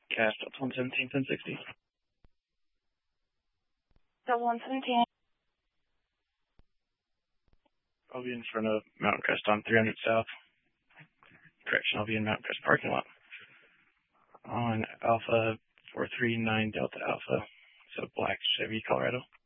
Cash, Delta 117, 1060. Delta 117. I'll be in front of Mountain Crest on 300 South. Correction, I'll be in Mountain Crest parking lot. On Alpha 439 Delta Alpha. So black Chevy Colorado.